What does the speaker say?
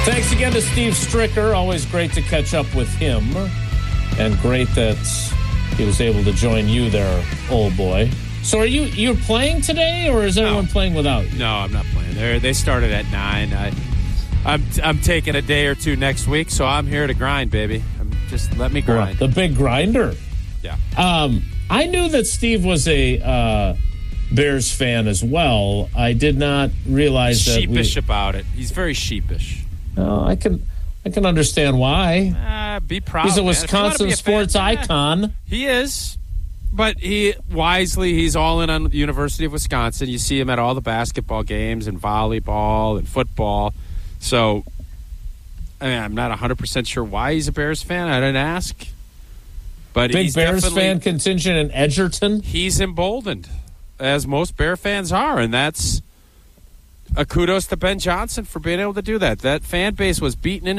Thanks again to Steve Stricker. Always great to catch up with him. And great that he was able to join you there, old boy. So are you're playing today, or is everyone playing without you? No, I'm not playing. They started at 9. I'm taking a day or two next week, so I'm here to grind, baby. Just let me grind. The big grinder. Yeah. I knew that Steve was a Bears fan as well. I did not realize that sheepish about it. He's very sheepish. I can understand why. Be proud. He's a Wisconsin sports icon. He is. But he's all in on the University of Wisconsin. You see him at all the basketball games and volleyball and football. So, I'm not 100% sure why he's a Bears fan. I didn't ask. But big Bears fan contingent in Edgerton. He's emboldened, as most Bear fans are, and that's a kudos to Ben Johnson for being able to do that. That fan base was beaten in